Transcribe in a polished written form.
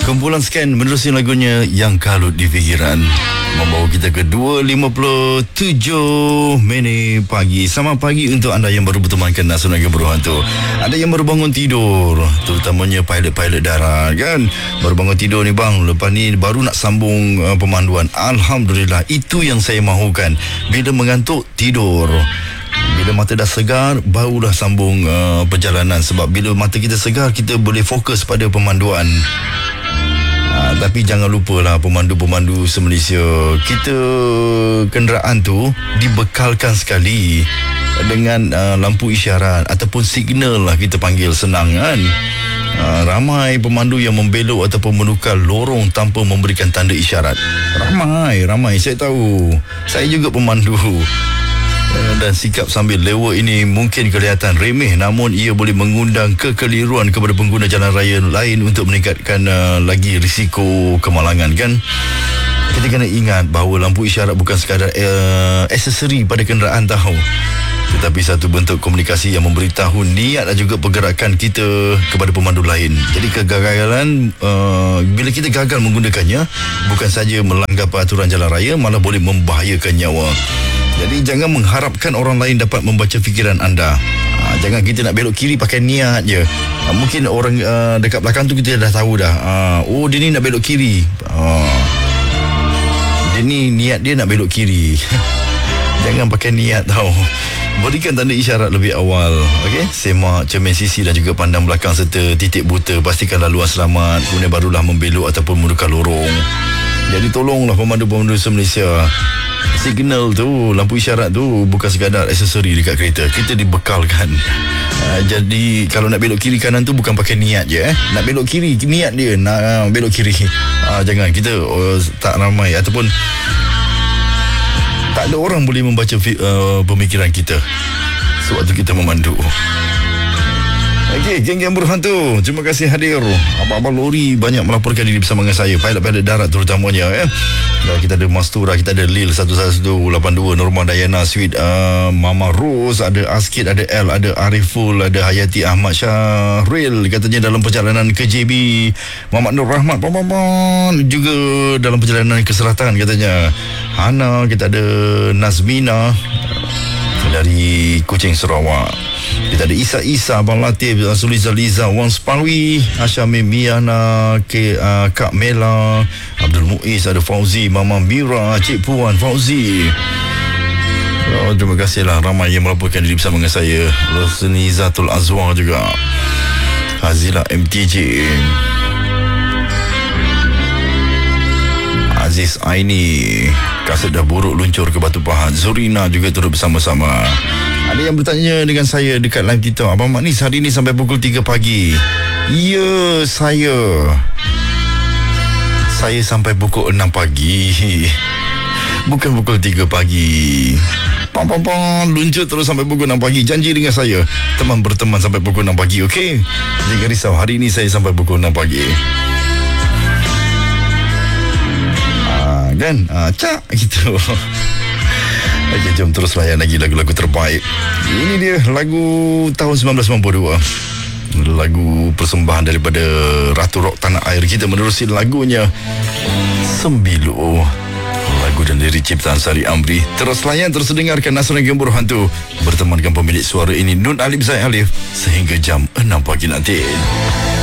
Kumpulan scan menerusi lagunya Yang Kalut di Fikiran membawa kita ke 2.57 minit pagi. Selamat pagi untuk anda yang baru bertemankan Nasional Gembira Hantu. Ada yang baru bangun tidur, terutamanya pilot-pilot darat kan. Baru bangun tidur ni bang, lepas ni baru nak sambung pemanduan. Alhamdulillah, itu yang saya mahukan. Bila mengantuk, tidur. Bila mata dah segar, barulah sambung perjalanan. Sebab bila mata kita segar, kita boleh fokus pada pemanduan. Tapi jangan lupalah pemandu-pemandu se-Malaysia, kita kenderaan tu dibekalkan sekali dengan lampu isyarat ataupun signal lah kita panggil, senang kan. Ramai pemandu yang membelok ataupun menukar lorong tanpa memberikan tanda isyarat. Ramai saya tahu. Saya juga pemandu. Dan sikap sambil lewat ini mungkin kelihatan remeh, namun ia boleh mengundang kekeliruan kepada pengguna jalan raya lain untuk meningkatkan lagi risiko kemalangan kan. Kita kena ingat bahawa lampu isyarat bukan sekadar aksesori pada kenderaan tahu, tetapi satu bentuk komunikasi yang memberitahu niat dan juga pergerakan kita kepada pemandu lain. Jadi kegagalan, bila kita gagal menggunakannya, bukan saja melanggar peraturan jalan raya, malah boleh membahayakan nyawa. Jadi jangan mengharapkan orang lain dapat membaca fikiran anda. Jangan kita nak belok kiri pakai niat je. Mungkin orang dekat belakang tu kita dah tahu dah. Oh, dia ni nak belok kiri. Dia ni niat dia nak belok kiri. Jangan pakai niat tau. Berikan tanda isyarat lebih awal. Okey, semak cermin sisi dan juga pandang belakang serta titik buta. Pastikan laluan selamat, kemudian barulah membelok ataupun menukar lorong. Jadi tolonglah pemandu-pemandu se-Malaysia. Signal tu, lampu isyarat tu bukan sekadar aksesori dekat kereta. Kita dibekalkan. Jadi kalau nak belok kiri kanan tu bukan pakai niat je. Nak belok kiri, niat dia nak belok kiri. Jangan, kita tak ramai ataupun tak ada orang boleh membaca pemikiran kita sewaktu kita memandu. Okey, geng-geng berhantu, terima kasih hadir. Abang-abang lori banyak melaporkan diri bersama dengan saya, pilot-pilot darat terutamanya ya. Dan kita ada Mastura, kita ada Lil 11282, Norma Dayana, Sweet, Mama Rose, ada Askid, ada L, ada Ariful, ada Hayati Ahmad Syahril katanya dalam perjalanan ke JB. Muhammad Nur Rahmat juga dalam perjalanan ke selatan katanya. Hana, kita ada Nazmina dari Kuching, Sarawak. Kita ada Isa, Abang Latif, Suliza Liza, Wan Spalwi, Asyami Miana, Kak Mela, Abdul Muiz, ada Fauzi, Mama Mira, Cik Puan Fauzi. Terima kasihlah ramai yang melaporkan diri bersama dengan saya. Rosnizatul Azwar juga, Hazila MTJ, Aziz Aini, kaset dah buruk luncur ke Batu Pahat. Zurina juga turut bersama-sama. Ada yang bertanya dengan saya dekat live kita, Abang Magnis hari ni sampai pukul 3 pagi. Ya, saya sampai pukul 6 pagi. Bukan pukul 3 pagi. Luncur terus sampai pukul 6 pagi. Janji dengan saya, teman berteman sampai pukul 6 pagi, okey? Jangan risau, hari ni saya sampai pukul 6 pagi. Kan? Cak gitu. Okey, jom terus layan lagi lagu-lagu terbaik. Ini dia lagu tahun 1992. Lagu persembahan daripada Ratu Rock Tanah Air kita, menerusi lagunya Sembilu. Lagu dan lirik ciptaan Sari Amri. Terus layan, terus dengarkan Nasional Gembira Hantu. Bertemankan pemilik suara ini, Nun Alif Zaid Alif, sehingga jam 6 pagi nanti.